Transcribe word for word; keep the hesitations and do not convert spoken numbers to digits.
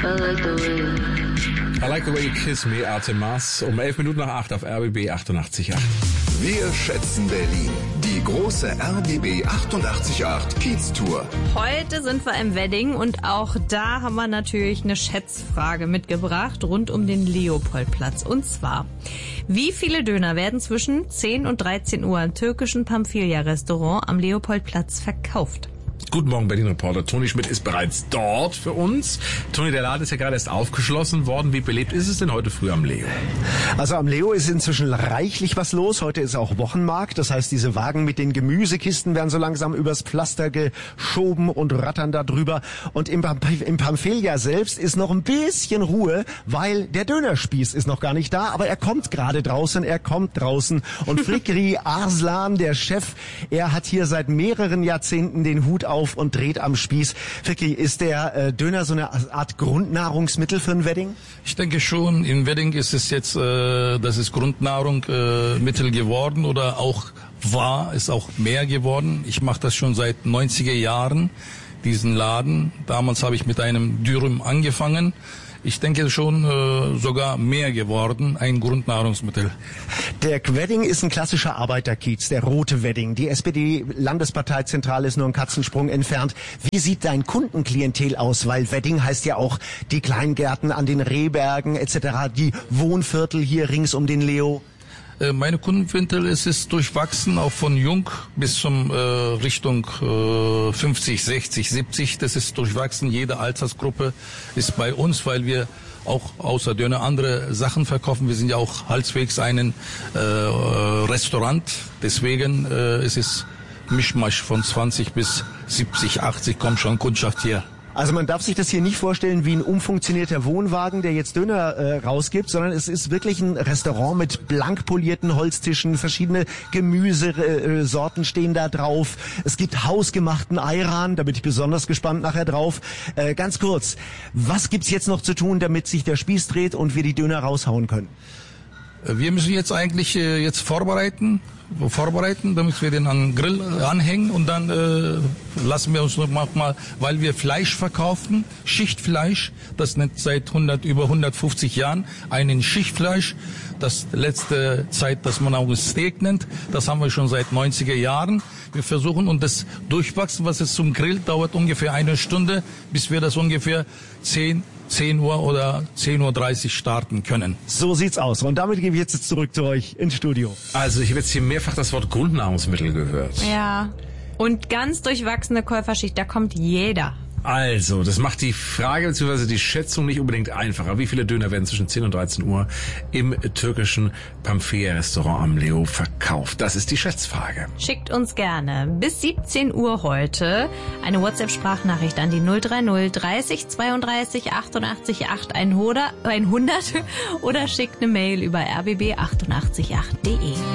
I like the way you kiss me, Artemas. Um elf Minuten nach acht auf R B B achtundachtzig Komma acht. Wir schätzen Berlin. Die große R B B achtundachtzig Komma acht Kiez-Tour. Heute sind wir im Wedding und auch da haben wir natürlich eine Schätzfrage mitgebracht rund um den Leopoldplatz. Und zwar, wie viele Döner werden zwischen zehn und dreizehn Uhr im türkischen Pamphylia-Restaurant am Leopoldplatz verkauft? Guten Morgen, Berlin-Reporter Toni Schmidt ist bereits dort für uns. Toni, der Laden ist ja gerade erst aufgeschlossen worden. Wie belebt ist es denn heute früh am Leo? Also am Leo ist inzwischen reichlich was los. Heute ist auch Wochenmarkt. Das heißt, diese Wagen mit den Gemüsekisten werden so langsam übers Pflaster geschoben und rattern da drüber. Und im, im Pamphylia selbst ist noch ein bisschen Ruhe, weil der Dönerspieß ist noch gar nicht da. Aber er kommt gerade draußen, er kommt draußen. Und Fikri Arslan, der Chef, er hat hier seit mehreren Jahrzehnten den Hut auf und dreht am Spieß. Fikri, ist der äh, Döner so eine Art Grundnahrungsmittel für ein Wedding? Ich denke schon, im Wedding ist es jetzt, äh, das ist Grundnahrungsmittel äh, Mittel geworden oder auch war, ist auch mehr geworden. Ich mache das schon seit neunziger Jahren, diesen Laden. Damals habe ich mit einem Dürüm angefangen. Ich denke schon äh, sogar mehr geworden, ein Grundnahrungsmittel. Der Wedding ist ein klassischer Arbeiterkiez, der rote Wedding. Die S P D-Landesparteizentrale ist nur einen Katzensprung entfernt. Wie sieht dein Kundenklientel aus? Weil Wedding heißt ja auch die Kleingärten an den Rehbergen et cetera, die Wohnviertel hier rings um den Leo. Meine Kundenwinkel ist es durchwachsen, auch von jung bis zum äh, Richtung äh, fünfzig, sechzig, siebzig. Das ist durchwachsen. Jede Altersgruppe ist bei uns, weil wir auch außer Döner andere Sachen verkaufen. Wir sind ja auch halbwegs ein äh, Restaurant. Deswegen äh, ist es Mischmasch von zwanzig bis siebzig, achtzig kommt schon Kundschaft hier. Also man darf sich das hier nicht vorstellen wie ein umfunktionierter Wohnwagen, der jetzt Döner äh, rausgibt, sondern es ist wirklich ein Restaurant mit blank polierten Holztischen, verschiedene Gemüsesorten äh, stehen da drauf. Es gibt hausgemachten Ayran, da bin ich besonders gespannt nachher drauf. Äh, ganz kurz, was gibt's jetzt noch zu tun, damit sich der Spieß dreht und wir die Döner raushauen können? Wir müssen jetzt eigentlich äh, jetzt vorbereiten, vorbereiten, damit wir den an den Grill anhängen und dann äh, lassen wir uns noch mal, weil wir Fleisch verkaufen, Schichtfleisch, das nennt seit hundert, über hundertfünfzig Jahren einen Schichtfleisch, das letzte Zeit, das man auch Steak nennt, das haben wir schon seit neunziger Jahren. Wir versuchen und das Durchwachsen, was es zum Grill dauert ungefähr eine Stunde, bis wir das ungefähr zehn Uhr oder zehn Uhr dreißig starten können. So sieht's aus. Und damit gebe ich jetzt zurück zu euch ins Studio. Also ich habe jetzt hier mehrfach das Wort Grundnahrungsmittel gehört. Ja. Und ganz durchwachsene Käuferschicht, da kommt jeder. Also, das macht die Frage bzw. die Schätzung nicht unbedingt einfacher. Wie viele Döner werden zwischen zehn und dreizehn Uhr im türkischen Pamphylia-Restaurant am Leo verkauft? Das ist die Schätzfrage. Schickt uns gerne bis siebzehn Uhr heute eine WhatsApp-Sprachnachricht an die null drei null dreißig zweiunddreißig achtundachtzig acht hundert oder schickt eine Mail über r b b achtundachtzig acht punkt de.